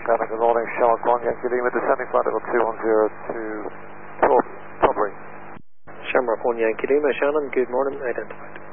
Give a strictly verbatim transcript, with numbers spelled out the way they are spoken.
Traffic, good morning, Shark one, Yankee Lima, descending flight level two one zero to Tilbury. Shamrock one, Yankee Lima, Shannon, good morning, identified.